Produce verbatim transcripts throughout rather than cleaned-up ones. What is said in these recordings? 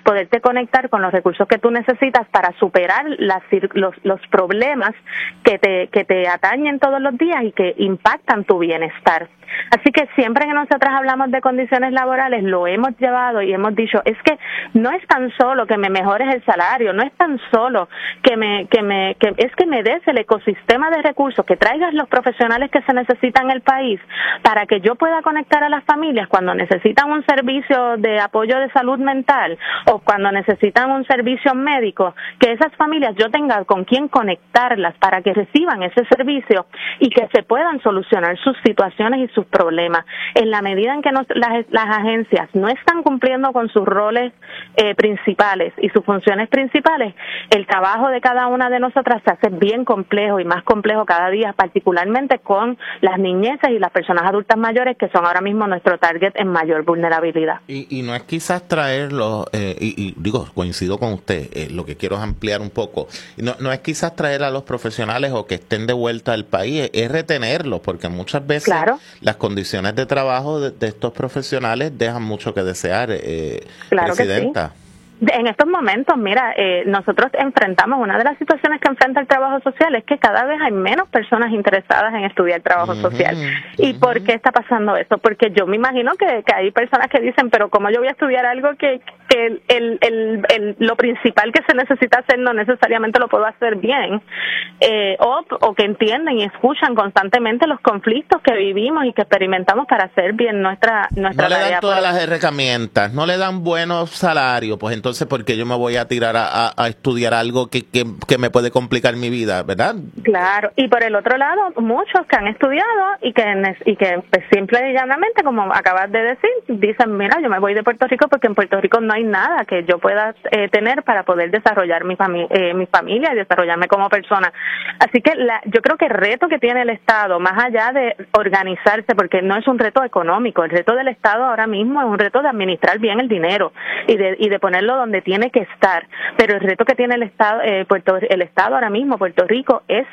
poderte conectar con los recursos que tú necesitas para superar las, los, los problemas que te, que te atañen todos los días y que impactan tu bienestar. Así que siempre que nosotras hablamos de condiciones laborales, lo hemos llevado y hemos dicho, es que no es tan solo que me mejores el salario, no es tan solo que me, que me, que es que me des el ecosistema de recursos, que traigas los profesionales que se necesitan en el país para que yo pueda conectar a las familias cuando necesitan un servicio de apoyo de salud mental o cuando necesitan un servicio médico, que esas familias yo tenga con quién conectarlas para que reciban ese servicio y que se puedan solucionar sus situaciones y sus problemas. En la medida en que nos, las, las agencias no están cumpliendo con sus roles eh, principales y sus funciones principales, el trabajo de cada una de nosotras se hace bien complejo y más complejo cada día, particularmente con las niñeces y las personas adultas mayores, que son ahora mismo nuestro target en mayor vulnerabilidad. Y, y no es quizás traerlos, eh, y, y digo, coincido con usted, eh, lo que quiero es ampliar un poco, no, no es quizás traer a los profesionales o que estén de vuelta al país, es retenerlos, porque muchas veces claro. las condiciones de trabajo de, de estos profesionales dejan mucho que desear, eh, claro Presidenta. Que sí. En estos momentos, mira, eh, nosotros enfrentamos una de las situaciones que enfrenta el trabajo social es que cada vez hay menos personas interesadas en estudiar trabajo uh-huh, social. ¿Y uh-huh. por qué está pasando eso? Porque yo me imagino que, que hay personas que dicen, pero ¿cómo yo voy a estudiar algo que, que el, el, el, el, lo principal que se necesita hacer no necesariamente lo puedo hacer bien? Eh, o, o que entienden y escuchan constantemente los conflictos que vivimos y que experimentamos para hacer bien nuestra, nuestra tarea. No le dan todas por... las herramientas, no le dan buenos salarios, pues entonces Entonces, ¿por qué yo me voy a tirar a, a, a estudiar algo que, que, que me puede complicar mi vida, verdad? Claro, y por el otro lado, muchos que han estudiado y que, y que pues, simple y llanamente, como acabas de decir, dicen, mira, yo me voy de Puerto Rico porque en Puerto Rico no hay nada que yo pueda eh, tener para poder desarrollar mi, fami eh, mi familia y desarrollarme como persona. Así que la, yo creo que el reto que tiene el Estado, más allá de organizarse, porque no es un reto económico, el reto del Estado ahora mismo es un reto de administrar bien el dinero y de, y de ponerlo donde tiene que estar, pero el reto que tiene el Estado, eh, Puerto, el Estado ahora mismo, Puerto Rico, es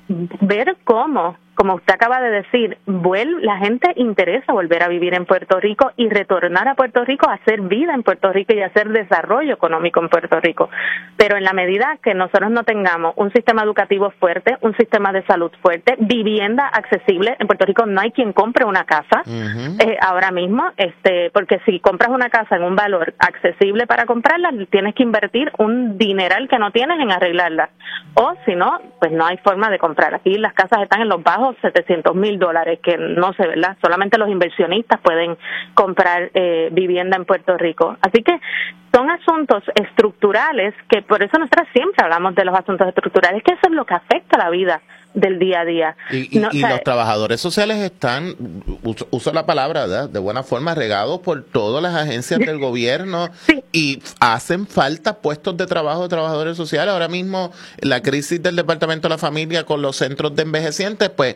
ver cómo, como usted acaba de decir, vuelve, la gente interesa volver a vivir en Puerto Rico y retornar a Puerto Rico a hacer vida en Puerto Rico y hacer desarrollo económico en Puerto Rico. Pero en la medida que nosotros no tengamos un sistema educativo fuerte, un sistema de salud fuerte, vivienda accesible, en Puerto Rico no hay quien compre una casa uh-huh. eh, ahora mismo, este, porque si compras una casa en un valor accesible para comprarla, tienes que invertir un dineral que no tienes en arreglarla. O si no, pues no hay forma de comprar. Aquí las casas están en los bajos setecientos mil dólares, que no sé, ¿verdad? Solamente los inversionistas pueden comprar eh, vivienda en Puerto Rico. Así que son asuntos estructurales que por eso nosotros siempre hablamos de los asuntos estructurales, que eso es lo que afecta la vida del día a día. Y, y, no, y o sea, los trabajadores sociales están, uso, uso la palabra, ¿verdad?, de buena forma, regados por todas las agencias del gobierno sí. y hacen falta puestos de trabajo de trabajadores sociales. Ahora mismo la crisis del Departamento de la Familia con los centros de envejecientes, pues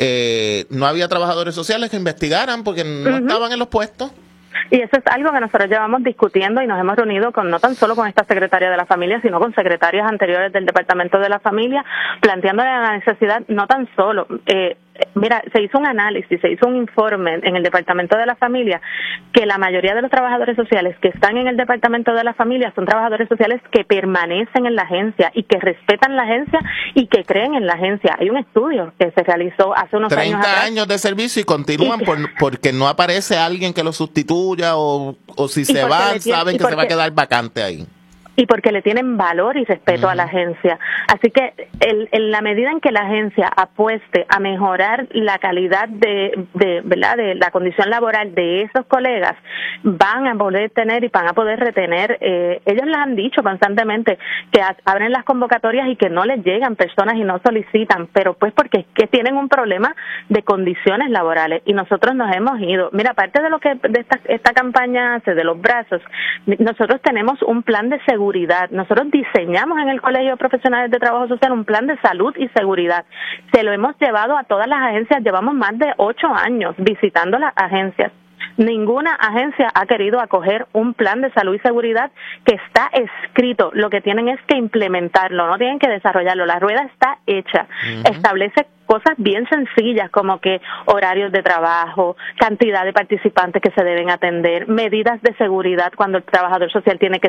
eh, no había trabajadores sociales que investigaran porque no uh-huh. estaban en los puestos. Y eso es algo que nosotros llevamos discutiendo y nos hemos reunido con no tan solo con esta secretaria de la familia, sino con secretarias anteriores del Departamento de la Familia, planteándole la necesidad no tan solo, eh, mira, se hizo un análisis, se hizo un informe en el Departamento de la Familia que la mayoría de los trabajadores sociales que están en el Departamento de la Familia son trabajadores sociales que permanecen en la agencia y que respetan la agencia y que creen en la agencia. Hay un estudio que se realizó hace unos años atrás. treinta años de servicio y continúan y, por, porque no aparece alguien que lo sustituya o, o si se van, tiene, saben que se va a quedar vacante ahí. Y porque le tienen valor y respeto uh-huh. a la agencia. Así que el, en la medida en que la agencia apueste a mejorar la calidad de, de, ¿verdad?, de la condición laboral de esos colegas, van a poder tener y van a poder retener, eh, ellos les han dicho constantemente que a, abren las convocatorias y que no les llegan personas y no solicitan, pero pues porque es que tienen un problema de condiciones laborales y nosotros nos hemos ido. Mira, aparte de lo que de esta, esta campaña hace, de los brazos, nosotros tenemos un plan de seguridad. Nosotros diseñamos en el Colegio de Profesionales de Trabajo Social un plan de salud y seguridad. Se lo hemos llevado a todas las agencias, llevamos más de ocho años visitando las agencias. Ninguna agencia ha querido acoger un plan de salud y seguridad que está escrito. Lo que tienen es que implementarlo, no tienen que desarrollarlo. La rueda está hecha. Uh-huh. Establece cosas bien sencillas como que horarios de trabajo, cantidad de participantes que se deben atender, medidas de seguridad cuando el trabajador social tiene que